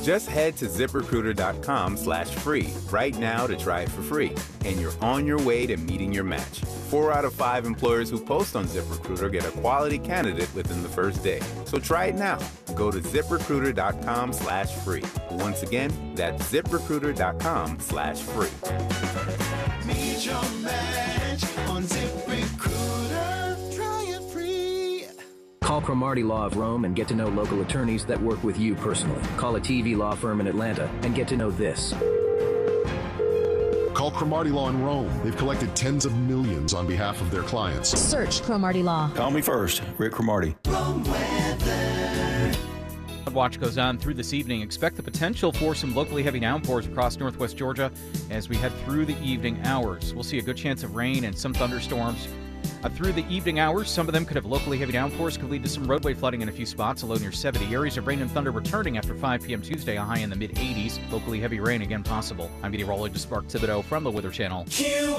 Just head to ZipRecruiter.com/free right now to try it for free, and you're on your way to meeting your match. 4 out of 5 employers who post on ZipRecruiter get a quality candidate within the first day. So try it now. Go to ZipRecruiter.com/free. Once again, that's ZipRecruiter.com/free. Meet your match on ZipRecruiter. Try it free. Call Cromartie Law of Rome and get to know local attorneys that work with you personally. Call a TV law firm in Atlanta and get to know this. Call Cromartie Law in Rome. They've collected tens of millions on behalf of their clients. Search Cromartie Law. Call me first, Rick Cromartie. Watch goes on through this evening. Expect the potential for some locally heavy downpours across northwest Georgia as we head through the evening hours. We'll see a good chance of rain and some thunderstorms. Through the evening hours, some of them could have locally heavy downpours, could lead to some roadway flooding in a few spots, a low near 70. Areas of rain and thunder returning after 5 p.m. Tuesday, a high in the mid-80s. Locally heavy rain again possible. I'm meteorologist Mark Thibodeau from the Weather Channel.